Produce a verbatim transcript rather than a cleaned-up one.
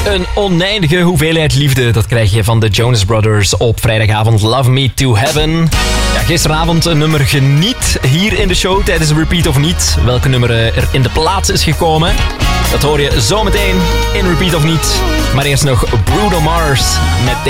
Een oneindige hoeveelheid liefde, dat krijg je van de Jonas Brothers op vrijdagavond Love Me to Heaven. Ja, gisteravond een nummer geniet hier in de show tijdens Repeat of Niet. Welke nummer er in de plaats is gekomen, dat hoor je zometeen in Repeat of Niet. Maar eerst nog Bruno Mars met